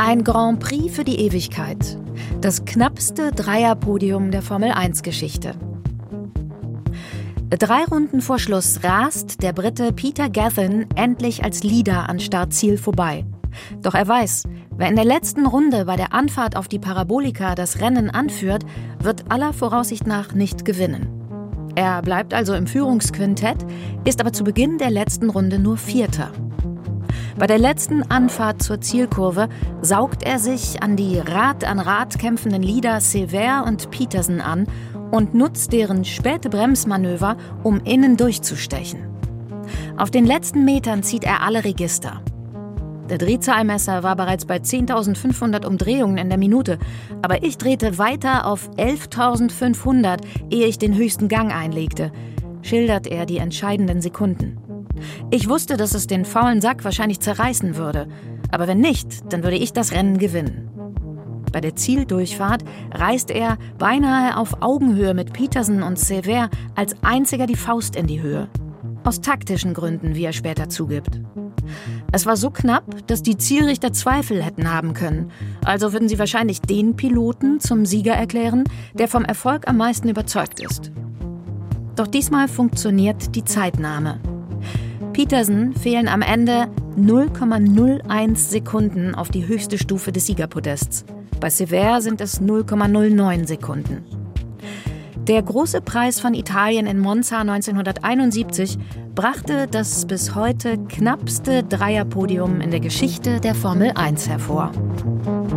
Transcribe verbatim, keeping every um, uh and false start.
Ein Grand Prix für die Ewigkeit. Das knappste Dreierpodium der Formel eins Geschichte. Drei Runden vor Schluss rast der Brite Peter Gethin endlich als Leader an Startziel vorbei. Doch er weiß, wer in der letzten Runde bei der Anfahrt auf die Parabolika das Rennen anführt, wird aller Voraussicht nach nicht gewinnen. Er bleibt also im Führungsquintett, ist aber zu Beginn der letzten Runde nur Vierter. Bei der letzten Anfahrt zur Zielkurve saugt er sich an die Rad an Rad kämpfenden Leader Sever und Peterson an und nutzt deren späte Bremsmanöver, um innen durchzustechen. Auf den letzten Metern zieht er alle Register. Der Drehzahlmesser war bereits bei zehntausendfünfhundert Umdrehungen in der Minute, aber ich drehte weiter auf elftausendfünfhundert, ehe ich den höchsten Gang einlegte, schildert er die entscheidenden Sekunden. Ich wusste, dass es den faulen Sack wahrscheinlich zerreißen würde, aber wenn nicht, dann würde ich das Rennen gewinnen. Bei der Zieldurchfahrt reißt er beinahe auf Augenhöhe mit Peterson und Sever als einziger die Faust in die Höhe. Aus taktischen Gründen, wie er später zugibt. Es war so knapp, dass die Zielrichter Zweifel hätten haben können. Also würden sie wahrscheinlich den Piloten zum Sieger erklären, der vom Erfolg am meisten überzeugt ist. Doch diesmal funktioniert die Zeitnahme. Peterson fehlen am Ende null Komma null eins Sekunden auf die höchste Stufe des Siegerpodests. Bei Sever sind es null Komma null neun Sekunden. Der große Preis von Italien in Monza neunzehnhunderteinundsiebzig brachte das bis heute knappste Dreierpodium in der Geschichte der Formel eins hervor.